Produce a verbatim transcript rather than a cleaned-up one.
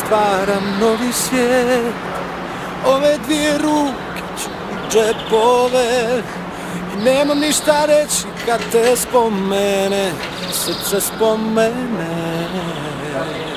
stvaram novi svijet. Ove dvije ruke ću u džepove i nemam ništa reći kad te spomene, srce spomene.